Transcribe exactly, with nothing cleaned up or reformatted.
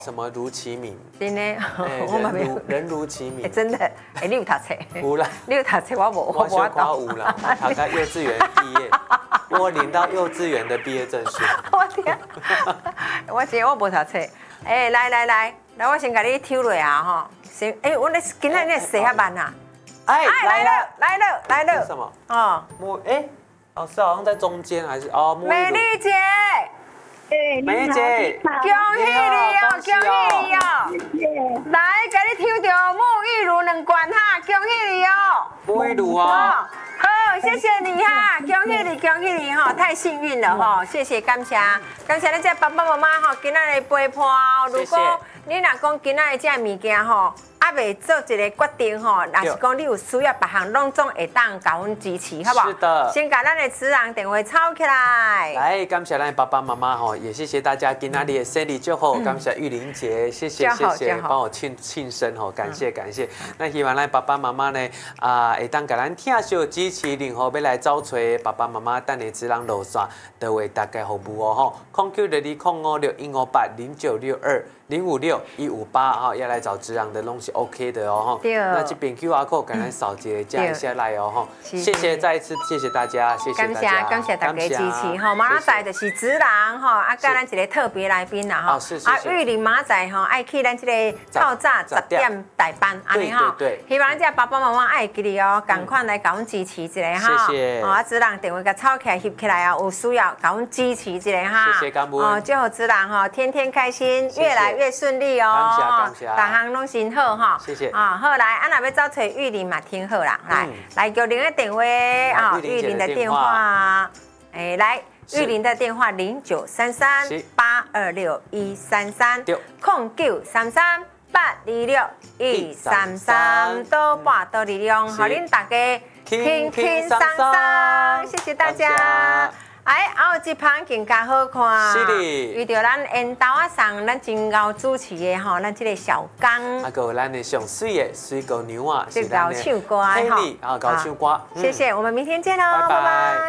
什么如其名？ 真的， 欸、 我嘛没有。 人如其名， 欸、真的，哎、欸，你有读册？ 有啦， 你有读册，我无， 我小可懂。 有啦，我考到幼稚园毕业，我领到幼稚园的毕业证书。 我天，我这我无读册。哎、欸，来来来，来，我先甲你抽落啊吼。先，哎、欸，我那今仔日洗遐慢啊。 哎， 来了，来了，来了。 是什么？ 哦， 沐，哎，老师好像在中间还是哦？ 美丽姐。 美丽姐， 恭喜你哦，恭喜你哦！来，给你抽到沐浴乳两罐哈，恭喜你哦！ 沐浴乳哦， 好，谢谢你哈，恭喜你，恭喜你哈，太幸运了哈，谢谢，感谢，感谢咱这爸爸妈妈哈，今仔日陪伴哦。如果你若讲今仔日这物件吼，还未做一个决定吼，若是讲你有需要别项，拢总会当甲阮支持，好不好？ 是的。 先把咱的职人电话抄起来。 来，感谢咱爸爸妈妈吼，也谢谢大家今仔日的生日祝福，感谢玉玲姐，谢谢谢谢，帮我庆庆生吼，感谢感谢。那希望咱爸爸妈妈呢，啊，会当甲咱听小支持，然后要来找找爸爸妈妈，等下职人路线，都为大家服务哦吼。空 Q 六二空五六一五八零九六二。零五六一五八哈，要来找职人的东西 OK 的哦哈。对。那这边 Q R code 赶快扫一加一下来哦哈。谢谢，再一次谢谢大家，谢谢大家， 感谢大家支持哈。马仔载就是职人哈，啊，甲咱一个特别来宾啦哈。 是是。 啊，玉林马仔哈，爱去咱这个透早十点代班，安尼哈。对对。希望咱这爸爸妈妈爱记你哦，赶快来甲阮支持一下哈。谢谢。啊，职人电话甲抄起来翕起来啊，有需要甲阮支持一下哈。 谢谢感恩。 哦，祝福职人哈，天天开心，越来越。越顺利哦， 感谢感谢， 大行拢真好哈， 谢谢啊，好来，啊若要找找玉林嘛，挺好啦，来来玉林的电话啊，玉林的电话，哎，来玉林的电话零九三三八二六一三三，空九三三八二六一三三，多八多力量，好恁大家轻轻松松，谢谢大家。哎，还有一旁更加好看， 是的， 遇到咱缘投啊送咱真高主持的吼，咱这个小刚， 啊个咱的上水的水果牛啊， 是高唱歌哈， 啊高唱歌， 谢谢，我们明天见喽，拜拜。